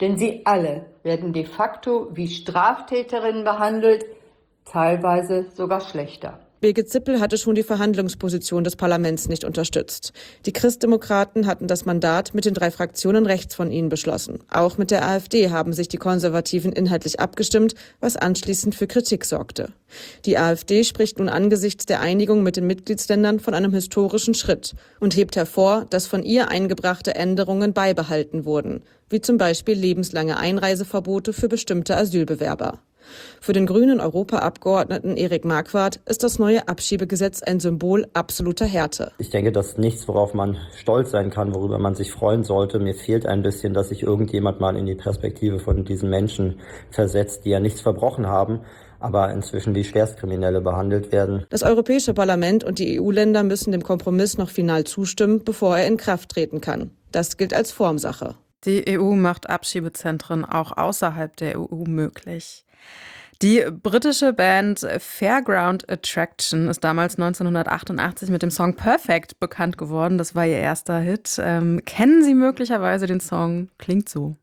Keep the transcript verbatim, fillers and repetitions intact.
Denn sie alle werden de facto wie Straftäterinnen behandelt, teilweise sogar schlechter. Birgit Sippel hatte schon die Verhandlungsposition des Parlaments nicht unterstützt. Die Christdemokraten hatten das Mandat mit den drei Fraktionen rechts von ihnen beschlossen. Auch mit der AfD haben sich die Konservativen inhaltlich abgestimmt, was anschließend für Kritik sorgte. Die AfD spricht nun angesichts der Einigung mit den Mitgliedsländern von einem historischen Schritt und hebt hervor, dass von ihr eingebrachte Änderungen beibehalten wurden, wie zum Beispiel lebenslange Einreiseverbote für bestimmte Asylbewerber. Für den grünen Europaabgeordneten Erik Marquardt ist das neue Abschiebegesetz ein Symbol absoluter Härte. Ich denke, das ist nichts, worauf man stolz sein kann, worüber man sich freuen sollte. Mir fehlt ein bisschen, dass sich irgendjemand mal in die Perspektive von diesen Menschen versetzt, die ja nichts verbrochen haben, aber inzwischen wie Schwerstkriminelle behandelt werden. Das Europäische Parlament und die E U-Länder müssen dem Kompromiss noch final zustimmen, bevor er in Kraft treten kann. Das gilt als Formsache. Die E U macht Abschiebezentren auch außerhalb der E U möglich. Die britische Band Fairground Attraction ist damals neunzehnhundertachtundachtzig mit dem Song Perfect bekannt geworden. Das war ihr erster Hit. Ähm, kennen Sie möglicherweise den Song? Klingt so.